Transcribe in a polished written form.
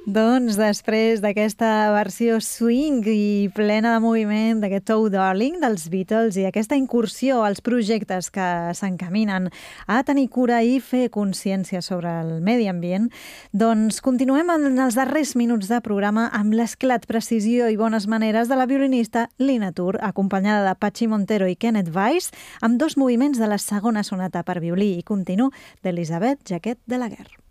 Doncs després d'aquesta versió swing i plena de moviment d'aquest Oh Darling dels Beatles i aquesta incursió als projectes que s'encaminen a tenir cura i fer consciència sobre el medi ambient, doncs continuem en els darrers minuts de programa amb l'esclat, precisió i bones maneres de la violinista Lina Tur, acompanyada de Patxi Montero i Kenneth Weiss, amb dos moviments de la segona sonata per violí i continu d'Elisabeth Jacquet de la Guerre.